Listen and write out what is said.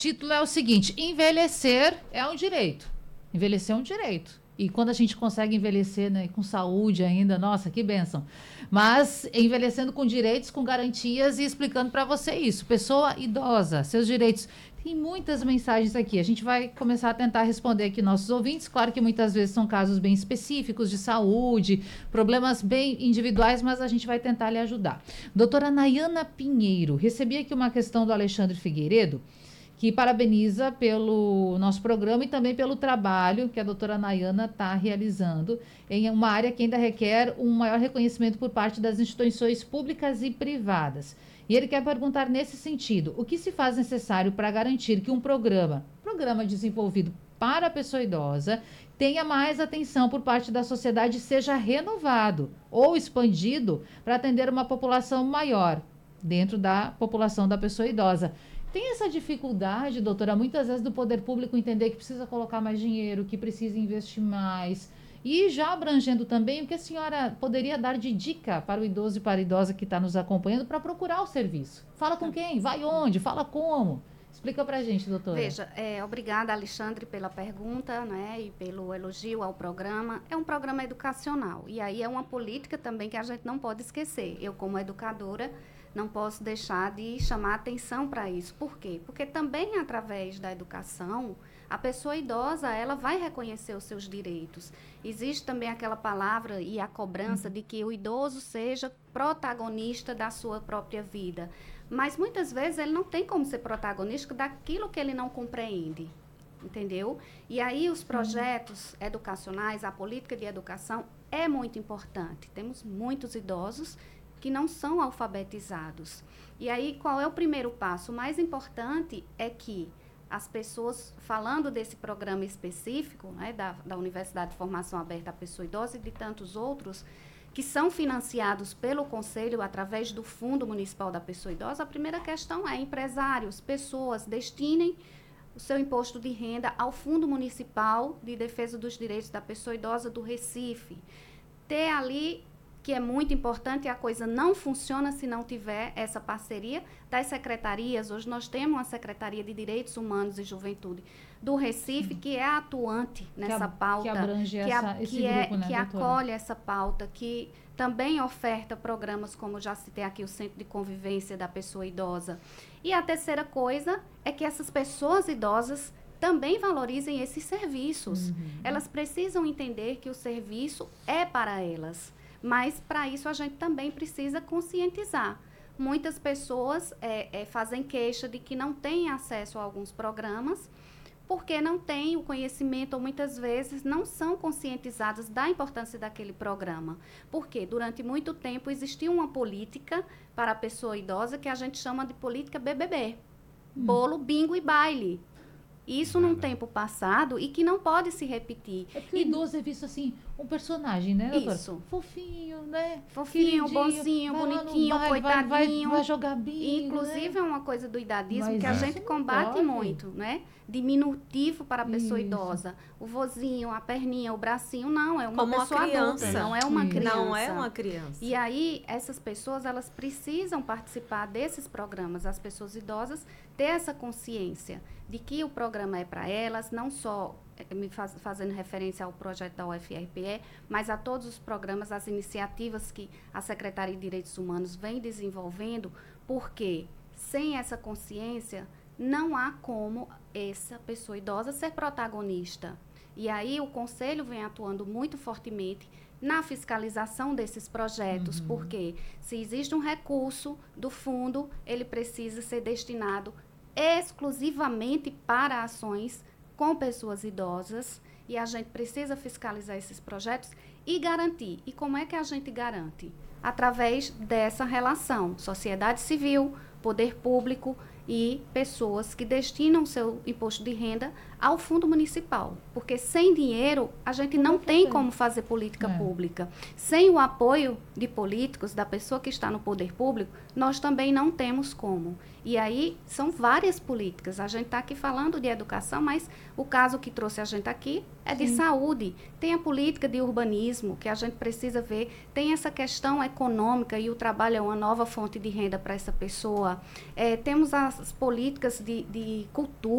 Título é o seguinte: envelhecer é um direito. Envelhecer é um direito. E quando a gente consegue envelhecer, né, com saúde ainda, nossa, que bênção. Mas envelhecendo com direitos, com garantias e explicando para você isso. Pessoa idosa, seus direitos. Tem muitas mensagens aqui. A gente vai começar a tentar responder aqui nossos ouvintes. Claro que muitas vezes são casos bem específicos de saúde, problemas bem individuais, mas a gente vai tentar lhe ajudar. Doutora Nayana Pinheiro, recebi aqui uma questão do Alexandre Figueiredo, que parabeniza pelo nosso programa e também pelo trabalho que a doutora Nayana está realizando em uma área que ainda requer um maior reconhecimento por parte das instituições públicas e privadas. E ele quer perguntar nesse sentido: o que se faz necessário para garantir que um programa desenvolvido para a pessoa idosa, tenha mais atenção por parte da sociedade, seja renovado ou expandido para atender uma população maior dentro da população da pessoa idosa? Tem essa dificuldade, doutora, muitas vezes do poder público entender que precisa colocar mais dinheiro, que precisa investir mais. E já abrangendo também o que a senhora poderia dar de dica para o idoso e para a idosa que está nos acompanhando para procurar o serviço. Fala com quem? Vai onde? Fala como? Explica para a gente, doutora. Veja, obrigada, Alexandre, pela pergunta, né, e pelo elogio ao programa. É um programa educacional e aí é uma política também que a gente não pode esquecer. Eu, como educadora, não posso deixar de chamar atenção para isso. Por quê? Porque também através da educação, a pessoa idosa, ela vai reconhecer os seus direitos. Existe também aquela palavra e a cobrança de que o idoso seja protagonista da sua própria vida. Mas muitas vezes ele não tem como ser protagonista daquilo que ele não compreende. Entendeu? E aí os projetos educacionais, a política de educação é muito importante. Temos muitos idosos que não são alfabetizados. E aí, qual é o primeiro passo? O mais importante é que as pessoas, falando desse programa específico, né, da Universidade de Formação Aberta à Pessoa Idosa e de tantos outros, que são financiados pelo Conselho através do Fundo Municipal da Pessoa Idosa, a primeira questão é: empresários, pessoas, destinem o seu imposto de renda ao Fundo Municipal de Defesa dos Direitos da Pessoa Idosa do Recife. Ter ali, que é muito importante, a coisa não funciona se não tiver essa parceria das secretarias. Hoje nós temos uma Secretaria de Direitos Humanos e Juventude do Recife, que é atuante nessa pauta, que abrange esse grupo, né, que doutora? acolhe essa pauta, que também oferta programas, como já citei aqui, o Centro de Convivência da Pessoa Idosa. E a terceira coisa é que essas pessoas idosas também valorizem esses serviços. Elas precisam entender que o serviço é para elas. Mas, para isso, a gente também precisa conscientizar. Muitas pessoas fazem queixa de que não têm acesso a alguns programas, porque não têm o conhecimento, ou muitas vezes não são conscientizadas da importância daquele programa. Porque, durante muito tempo, existia uma política para a pessoa idosa que a gente chama de política BBB. Bolo, bingo e baile. Isso num tempo passado e que não pode se repetir. É porque o idoso é visto assim, um personagem, né, doutora? Isso. Fofinho, né? Fofinho, Queridinho, bonzinho, vai lá no bonitinho, baile, coitadinho. vai jogar bingo, Inclusive, né? é uma coisa do idadismo Mas que a isso gente não combate pode. muito, né? Diminutivo para a pessoa Isso. idosa. O vozinho, a perninha, o bracinho, não. É uma Como uma pessoa criança. adulta, não é uma Isso. criança. Não é uma criança. E aí, essas pessoas, elas precisam participar desses programas. As pessoas idosas ter essa consciência de que o programa é para elas, não só fazendo referência ao projeto da UFRPE, mas a todos os programas, as iniciativas que a Secretaria de Direitos Humanos vem desenvolvendo, porque sem essa consciência não há como essa pessoa idosa ser protagonista. E aí o Conselho vem atuando muito fortemente na fiscalização desses projetos, porque se existe um recurso do fundo, ele precisa ser destinado exclusivamente para ações com pessoas idosas, e a gente precisa fiscalizar esses projetos e garantir. E como é que a gente garante? Através dessa relação, sociedade civil, poder público e pessoas que destinam seu imposto de renda ao fundo municipal. Porque sem dinheiro, a gente não tem como fazer política pública. Sem o apoio de políticos, da pessoa que está no poder público, nós também não temos como. E aí, são várias políticas. A gente está aqui falando de educação, mas o caso que trouxe a gente aqui é de saúde. Tem a política de urbanismo, que a gente precisa ver. Tem essa questão econômica, e o trabalho é uma nova fonte de renda para essa pessoa. Temos as políticas de cultura.